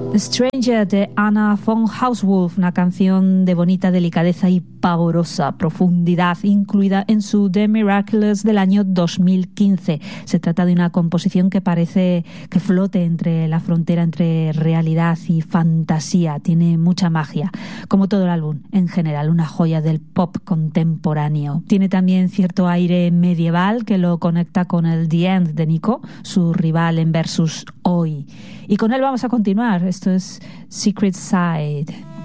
Stranger de Anna von Hauswolf, una canción de bonita delicadeza y pavorosa profundidad, incluida en su The Miraculous del año 2015. Se trata de una composición que parece que flote entre la frontera entre realidad y fantasía. Tiene mucha magia, como todo el álbum en general, una joya del pop contemporáneo. Tiene también cierto aire medieval que lo conecta con el The End de Nico, su rival en Versus hoy. Y con él vamos a continuar. Esto es Secret Side.